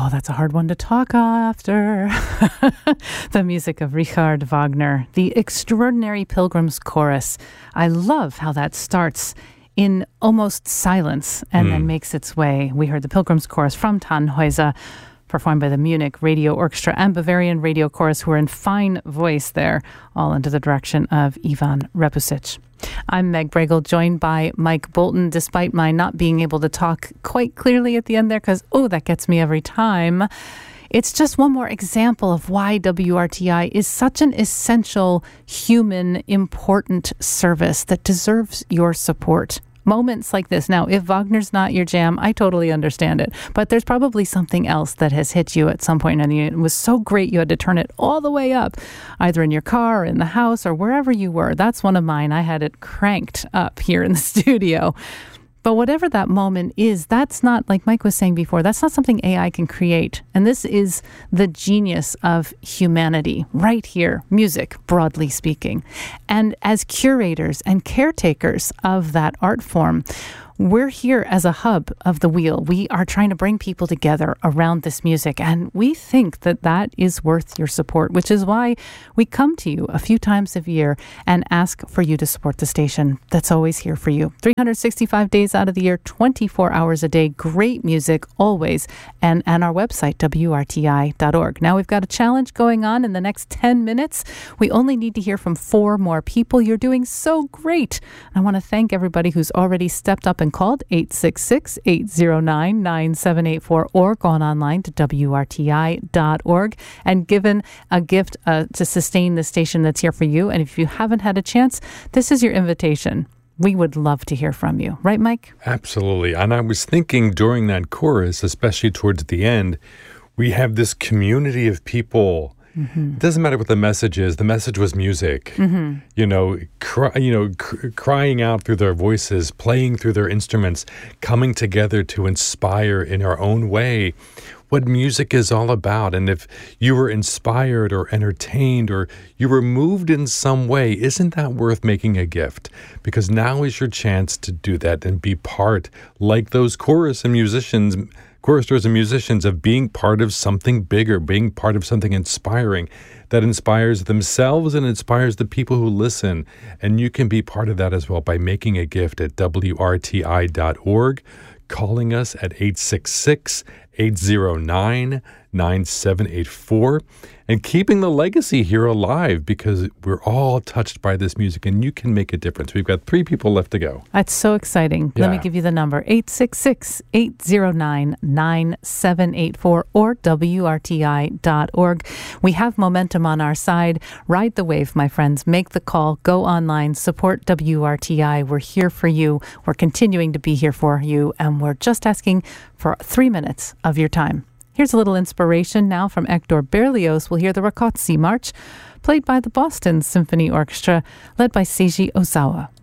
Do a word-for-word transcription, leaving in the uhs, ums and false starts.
Oh, that's a hard one to talk after. The music of Richard Wagner, the Extraordinary Pilgrims Chorus. I love how that starts in almost silence and mm. then makes its way. We heard the Pilgrims Chorus from Tannhäuser, performed by the Munich Radio Orchestra and Bavarian Radio Chorus, who are in fine voice there, all under the direction of Ivan Repusic. I'm Meg Bregel, joined by Mike Bolton, despite my not being able to talk quite clearly at the end there, because, oh, that gets me every time. It's just one more example of why W R T I is such an essential, human, important service that deserves your support. Moments like this. Now, if Wagner's not your jam, I totally understand it. But there's probably something else that has hit you at some point, and it was so great you had to turn it all the way up, either in your car or in the house or wherever you were. That's one of mine. I had it cranked up here in the studio. But whatever that moment is, that's not, like Mike was saying before, that's not something A I can create. And this is the genius of humanity right here, music, broadly speaking. And as curators and caretakers of that art form, we're here as a hub of the wheel. We are trying to bring people together around this music, and we think that that is worth your support, which is why we come to you a few times a year and ask for you to support the station that's always here for you. three hundred sixty-five days out of the year, twenty-four hours a day, great music always, and, and our website, W R T I dot org. Now we've got a challenge going on in the next ten minutes. We only need to hear from four more people. You're doing so great. I want to thank everybody who's already stepped up and called eight six six, eight zero nine, nine seven eight four or gone online to W R T I dot org and given a gift uh, to sustain the station that's here for you. And if you haven't had a chance, this is your invitation. We would love to hear from you. Right, Mike? Absolutely. And I was thinking during that chorus, especially towards the end, we have this community of people. Mm-hmm. It doesn't matter what the message is. The message was music. Mm-hmm. You know, cry, you know, cr- crying out through their voices, playing through their instruments, coming together to inspire in our own way what music is all about. And if you were inspired or entertained or you were moved in some way, isn't that worth making a gift? Because now is your chance to do that and be part, like those chorus and musicians choristers and musicians, of being part of something bigger, being part of something inspiring that inspires themselves and inspires the people who listen. And you can be part of that as well by making a gift at W R T I dot org, calling us at eight six six, eight zero nine, nine seven eight four, and keeping the legacy here alive, because we're all touched by this music and you can make a difference. We've got three people left to go. That's so exciting. Yeah. Let me give you the number, eight six six, eight zero nine, nine seven eight four or W R T I dot org. We have momentum on our side. Ride the wave, my friends. Make the call. Go online. Support W R T I. We're here for you. We're continuing to be here for you. And we're just asking for three minutes of your time. Here's a little inspiration now from Hector Berlioz. We'll hear the Rakotsi March, played by the Boston Symphony Orchestra, led by Seiji Ozawa.